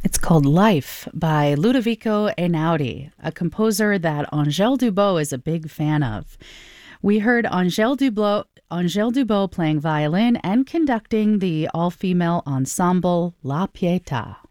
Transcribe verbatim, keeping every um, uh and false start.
It's called Life by Ludovico Einaudi, a composer that Angèle Dubot is a big fan of. We heard Angèle Dubot, Angèle Dubot playing violin and conducting the all-female ensemble La Pietà.